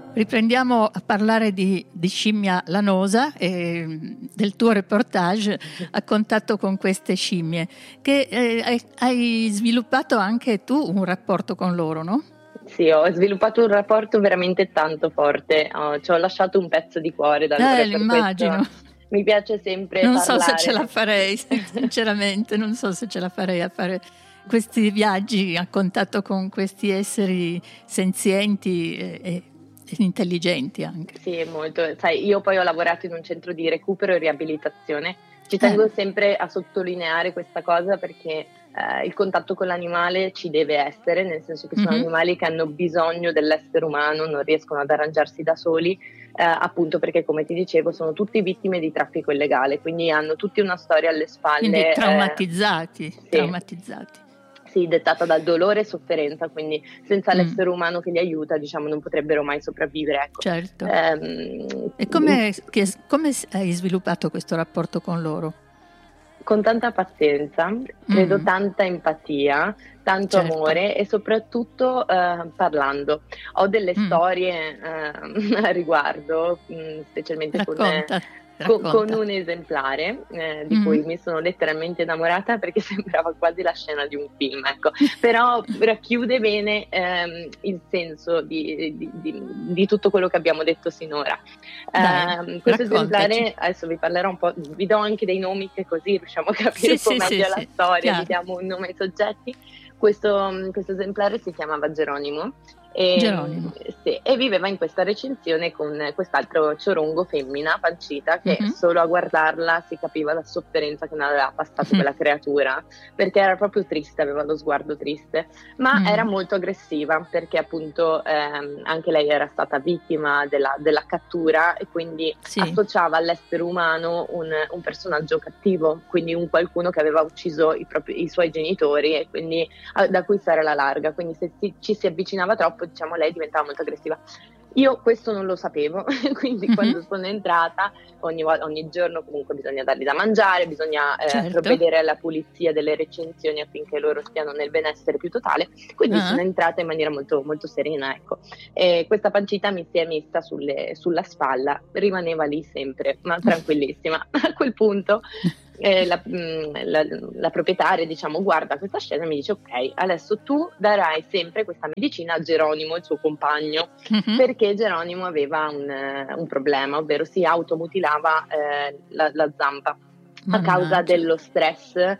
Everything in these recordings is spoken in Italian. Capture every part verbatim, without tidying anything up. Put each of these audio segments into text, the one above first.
Riprendiamo a parlare di, di scimmia lanosa e del tuo reportage a contatto con queste scimmie, che eh, hai, hai sviluppato anche tu un rapporto con loro, no? Sì, ho sviluppato un rapporto veramente tanto forte, oh, ci ho lasciato un pezzo di cuore da loro. Eh, Per l'immagino. questo mi piace sempre non parlare. Non so se ce la farei, sinceramente, non so se ce la farei a fare questi viaggi a contatto con questi esseri senzienti e, e intelligenti anche. Sì, molto. Sai, io poi ho lavorato in un centro di recupero e riabilitazione. Ci tengo eh. sempre a sottolineare questa cosa perché eh, il contatto con l'animale ci deve essere, nel senso che sono mm-hmm. animali che hanno bisogno dell'essere umano, non riescono ad arrangiarsi da soli, eh, appunto perché, come ti dicevo, sono tutti vittime di traffico illegale, quindi hanno tutti una storia alle spalle. Quindi traumatizzati, eh, sì. traumatizzati. Sì, dettata dal dolore e sofferenza, quindi senza mm. l'essere umano che li aiuta, diciamo, non potrebbero mai sopravvivere. Ecco. Certo. Ehm, e come, che, come hai sviluppato questo rapporto con loro? Con tanta pazienza, credo mm. tanta empatia, tanto certo. amore e soprattutto eh, parlando. Ho delle mm. storie eh, a riguardo, mh, specialmente Racconta. con... Con, con un esemplare eh, di mm. cui mi sono letteralmente innamorata perché sembrava quasi la scena di un film, ecco. Però racchiude bene ehm, il senso di, di, di, di tutto quello che abbiamo detto sinora. Eh, questo esemplare, adesso vi parlerò un po', vi do anche dei nomi che così riusciamo a capire sì, un po' sì, meglio sì, la sì, storia, chiaro. Vi diamo un nome ai soggetti. Questo, questo esemplare si chiamava Geronimo. E, Geronimo. Sì, e viveva in questa recinzione con quest'altro ciorongo femmina pancita che mm-hmm. solo a guardarla si capiva la sofferenza che ne aveva passato mm-hmm. quella creatura, perché era proprio triste, aveva lo sguardo triste, ma mm. era molto aggressiva perché appunto ehm, anche lei era stata vittima della, della cattura e quindi sì. associava all'essere umano un, un personaggio cattivo, quindi un qualcuno che aveva ucciso i, propri, i suoi genitori e quindi da cui stare alla larga, quindi se si, ci si avvicinava troppo, diciamo, lei diventava molto aggressiva. Io questo non lo sapevo, quindi mm-hmm. quando sono entrata ogni, ogni giorno comunque bisogna dargli da mangiare, bisogna eh, certo. provvedere alla pulizia delle recinzioni affinché loro stiano nel benessere più totale, quindi uh-huh. sono entrata in maniera molto, molto serena, ecco. E questa pancita mi si è messa sulle, sulla spalla, rimaneva lì sempre, ma tranquillissima. A quel punto Eh, la, la, la proprietaria, diciamo, guarda questa scena e mi dice: ok, adesso tu darai sempre questa medicina a Geronimo, il suo compagno, mm-hmm. perché Geronimo aveva un, un problema, ovvero si automutilava eh, la, la zampa a causa dello stress e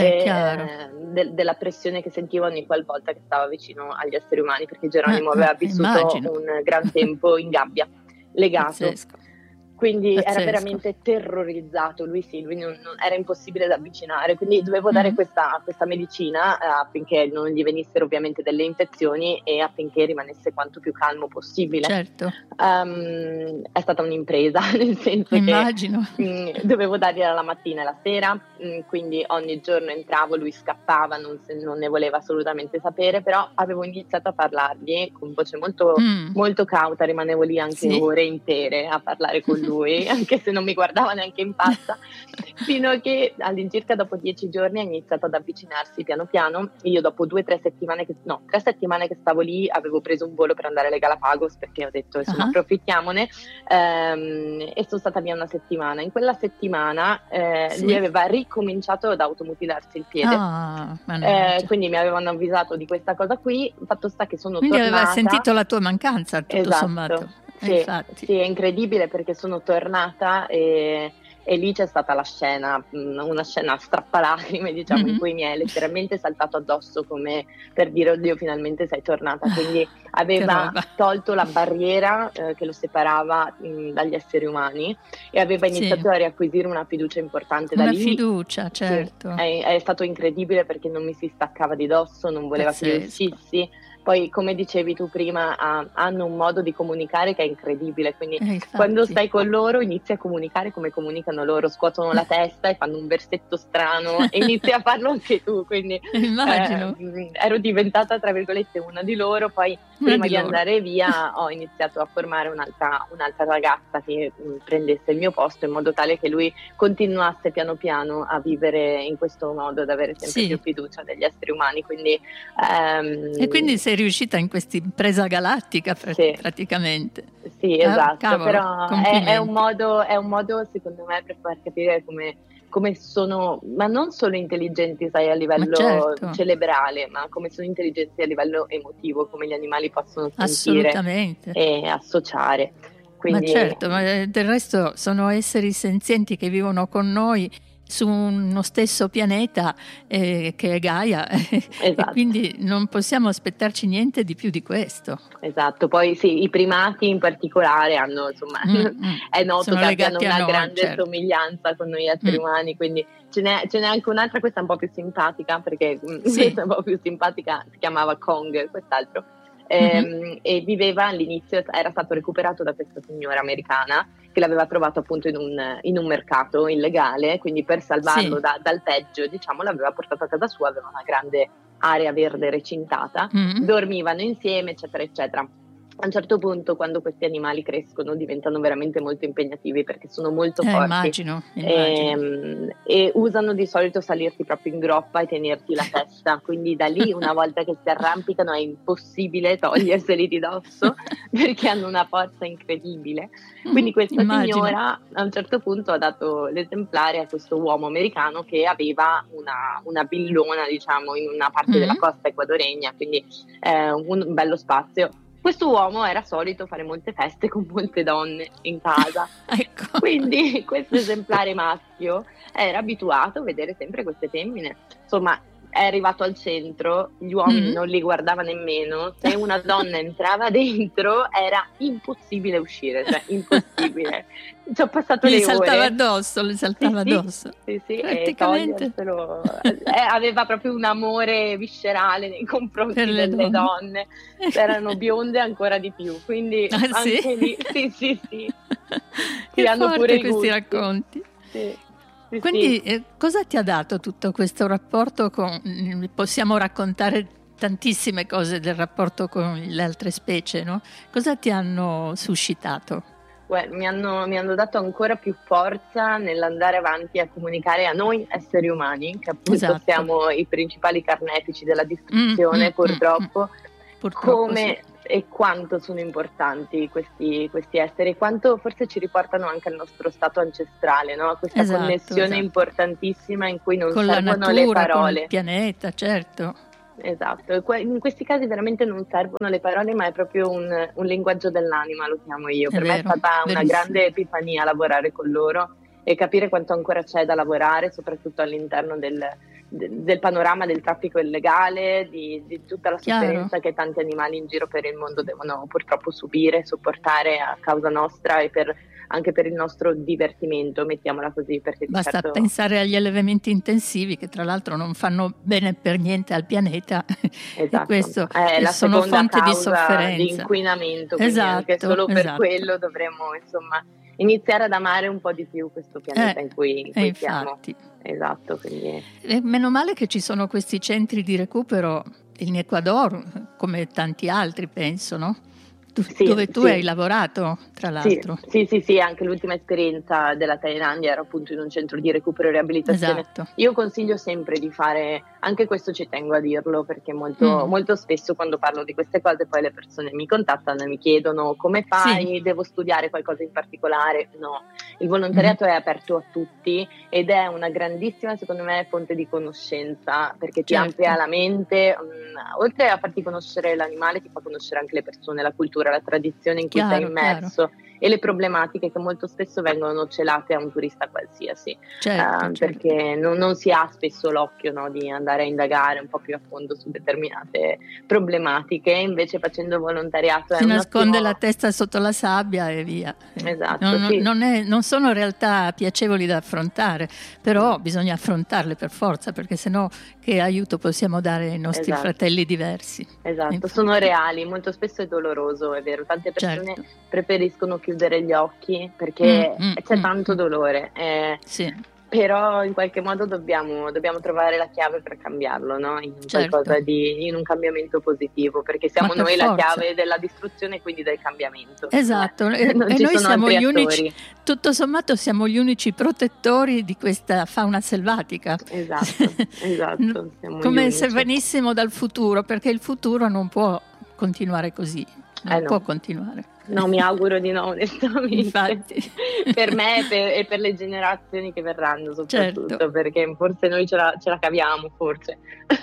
eh, de, della pressione che sentiva ogni qualvolta che stava vicino agli esseri umani, perché Geronimo eh, aveva vissuto immagino. un gran tempo in gabbia, legato. Pazzesco. Quindi Pazzesco. Era veramente terrorizzato lui, sì, lui non, non, era impossibile da avvicinare, quindi dovevo dare mm. questa, questa medicina eh, affinché non gli venissero ovviamente delle infezioni e affinché rimanesse quanto più calmo possibile. Certo. Um, è stata un'impresa, nel senso Immagino. che mh, dovevo dargliela la mattina e la sera, mh, quindi ogni giorno entravo, lui scappava, non, se, non ne voleva assolutamente sapere, però avevo iniziato a parlargli con voce molto, mm. molto cauta, rimanevo lì anche sì. ore intere a parlare con lui. lui, anche se non mi guardava neanche in faccia, fino a che all'incirca dopo dieci giorni ha iniziato ad avvicinarsi piano piano. Io dopo due o tre settimane che no, tre settimane che stavo lì avevo preso un volo per andare alle Galapagos perché ho detto insomma uh-huh. approfittiamone ehm, e sono stata via una settimana. In quella settimana eh, sì. lui aveva ricominciato ad automutilarsi il piede, oh, eh, quindi mi avevano avvisato di questa cosa qui, fatto sta che sono quindi tornata. Aveva sentito la tua mancanza tutto esatto. sommato. Sì, sì, è incredibile perché sono tornata e, e lì c'è stata la scena, una scena strappalacrime, diciamo, mm-hmm. in cui mi è letteralmente saltato addosso come per dire oddio finalmente sei tornata, quindi aveva tolto la barriera eh, che lo separava mh, dagli esseri umani e aveva iniziato sì. a riacquisire una fiducia importante da una lì. Una fiducia, certo. Sì, è, è stato incredibile perché non mi si staccava di dosso, non voleva Pazzesco. che io uscissi. Poi, come dicevi tu prima, ah, hanno un modo di comunicare che è incredibile, quindi eh, quando stai con loro inizi a comunicare come comunicano loro, scuotono la testa e fanno un versetto strano e inizi a farlo anche tu, quindi immagino. Eh, ero diventata tra virgolette una di loro, poi una prima di, di loro. andare via ho iniziato a formare un'altra, un'altra ragazza che mh, prendesse il mio posto in modo tale che lui continuasse piano piano a vivere in questo modo, ad avere sempre sì. più fiducia degli esseri umani, quindi, ehm, e quindi sei sei riuscita in questa impresa galattica pr- Sì. praticamente. Sì, esatto, Ah, cavolo, però è, complimenti. è un modo, è un modo secondo me per far capire come, come sono, ma non solo intelligenti, sai, a livello certo. cerebrale, ma come sono intelligenti a livello emotivo, come gli animali possono sentire Assolutamente. e associare. Quindi, Ma certo, ma del resto sono esseri senzienti che vivono con noi su uno stesso pianeta eh, che è Gaia, esatto. E quindi non possiamo aspettarci niente di più di questo. Esatto, poi sì, i primati in particolare hanno, insomma, Mm, mm. è noto Sono che abbiano legati a una noi, grande certo. somiglianza con noi esseri Mm. umani, quindi ce n'è, ce n'è anche un'altra, questa è un po' più simpatica, perché mm, Sì. questa è un po' più simpatica, si chiamava Kong, quest'altro, ehm, Mhm. e viveva all'inizio, era stato recuperato da questa signora americana che l'aveva trovato appunto in un, in un mercato illegale, quindi per salvarlo Sì. da- dal peggio, diciamo, l'aveva portato a casa sua, aveva una grande area verde recintata, Mm. dormivano insieme, eccetera, eccetera. A un certo punto, quando questi animali crescono, diventano veramente molto impegnativi perché sono molto Eh, forti. immagino, immagino. E, e usano di solito salirti proprio in groppa e tenerti la testa, quindi da lì una volta che si arrampicano è impossibile toglierseli di dosso perché hanno una forza incredibile. Quindi questa Immagino. signora a un certo punto ha dato l'esemplare a questo uomo americano che aveva una, una villona, diciamo, in una parte Mm. della costa ecuadoregna, quindi eh, un bello spazio. Questo uomo era solito fare molte feste con molte donne in casa, Ecco. quindi questo esemplare maschio era abituato a vedere sempre queste femmine. Insomma, è arrivato al centro, gli uomini Mm. non li guardava nemmeno, se una donna entrava dentro era impossibile uscire, cioè impossibile. Ci ho passato Gli le saltava ore. addosso, le saltava Sì, sì, addosso. sì, sì, e Praticamente. toglierselo. Eh, aveva proprio un amore viscerale nei confronti Per le delle donne. donne. Erano bionde ancora di più, quindi Ah, sì? anche lì, sì, sì, sì. Che Sì, hanno forte pure i questi gusti. racconti. Sì, sì, Quindi sì. eh, cosa ti ha dato tutto questo rapporto con... Possiamo raccontare tantissime cose del rapporto con le altre specie, no? Cosa ti hanno suscitato? Beh, mi hanno, mi hanno dato ancora più forza nell'andare avanti a comunicare a noi esseri umani, che appunto Esatto. siamo i principali carnefici della Mm, distruzione, mm, purtroppo, mm. Purtroppo come sì. e quanto sono importanti questi, questi esseri, quanto forse ci riportano anche al nostro stato ancestrale, no? Questa Esatto, connessione esatto. importantissima in cui non Con la servono le natura, con parole. il pianeta, certo. Esatto, e que- in questi casi veramente non servono le parole, ma è proprio un, un linguaggio dell'anima, lo chiamo io. È Per me è vero, stata una verissimo. grande epifania lavorare con loro e capire quanto ancora c'è da lavorare, soprattutto all'interno del, de- del panorama del traffico illegale, di, di tutta la Chiaro. sofferenza che tanti animali in giro per il mondo devono purtroppo subire, sopportare a causa nostra e per, anche per il nostro divertimento, mettiamola così. Perché di Basta certo... pensare agli allevamenti intensivi che tra l'altro non fanno bene per niente al pianeta. Esatto. E questo è la sono seconda fonte di causa sofferenza. di inquinamento, quindi Esatto, anche solo per esatto. quello dovremmo insomma iniziare ad amare un po' di più questo pianeta Eh, in cui, in e cui siamo. infatti. Esatto, quindi... E meno male che ci sono questi centri di recupero in Ecuador, come tanti altri penso, no? Tu, Sì, dove tu sì. hai lavorato, tra l'altro. Sì, sì, sì, anche l'ultima esperienza della Thailandia era appunto in un centro di recupero e riabilitazione. Esatto. Io consiglio sempre di fare, anche questo ci tengo a dirlo, perché molto, Mm. molto spesso quando parlo di queste cose poi le persone mi contattano e mi chiedono come fai, Sì. devo studiare qualcosa in particolare. No, il volontariato Mm. è aperto a tutti ed è una grandissima, secondo me, fonte di conoscenza, perché ti Certo. amplia la mente, mh, oltre a farti conoscere l'animale, ti fa conoscere anche le persone, la cultura, la tradizione in cui Chiaro, sei immerso e le problematiche che molto spesso vengono celate a un turista qualsiasi, Certo, eh, certo. perché non, non si ha spesso l'occhio, no, di andare a indagare un po' più a fondo su determinate problematiche, invece facendo volontariato è Si un nasconde ottimo... la testa sotto la sabbia e via. Esatto, non, sì. non, è, non sono realtà piacevoli da affrontare, però bisogna affrontarle per forza, perché sennò che aiuto possiamo dare ai nostri Esatto. fratelli diversi? Esatto, Infatti. sono reali, molto spesso è doloroso, è vero, tante persone Certo. preferiscono chiudere gli occhi perché Mm, mm, c'è mm, tanto mm. dolore. Eh, Sì. però in qualche modo dobbiamo, dobbiamo trovare la chiave per cambiarlo, no? In Certo. qualcosa di, in un cambiamento positivo, perché siamo Ma per noi la forza. chiave della distruzione e quindi del cambiamento. Esatto, Eh, e, non e ci noi sono siamo altri gli attori. unici, tutto sommato siamo gli unici protettori di questa fauna selvatica. Esatto, esatto. Siamo Come gli se unici. venissimo dal futuro, perché il futuro non può continuare così, non Eh no. può continuare. No, mi auguro di no, onestamente. Infatti. Per me e per, e per le generazioni che verranno soprattutto, Certo. perché forse noi ce la, ce la caviamo, forse.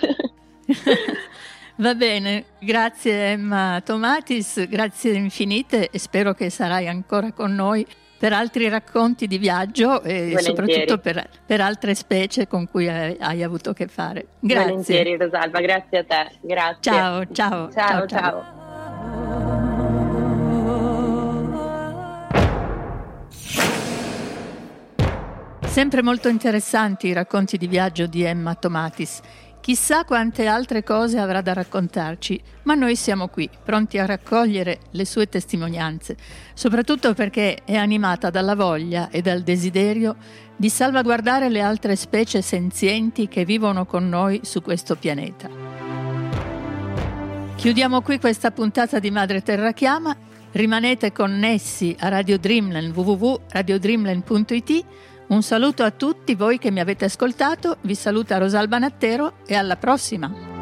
Va bene, grazie Emma Tomatis, grazie infinite e spero che sarai ancora con noi per altri racconti di viaggio e Volentieri. soprattutto per, per altre specie con cui hai, hai avuto a che fare. Grazie. Volentieri, Rosalba, grazie a te. Grazie. Ciao, ciao. Ciao, ciao. ciao. Sempre molto interessanti i racconti di viaggio di Emma Tomatis. Chissà quante altre cose avrà da raccontarci, ma noi siamo qui, pronti a raccogliere le sue testimonianze, soprattutto perché è animata dalla voglia e dal desiderio di salvaguardare le altre specie senzienti che vivono con noi su questo pianeta. Chiudiamo qui questa puntata di Madre Terra Chiama. Rimanete connessi a Radio Dreamland, w w w punto radio dreamland punto i t. Un saluto a tutti voi che mi avete ascoltato, vi saluta Rosalba Nattero e alla prossima!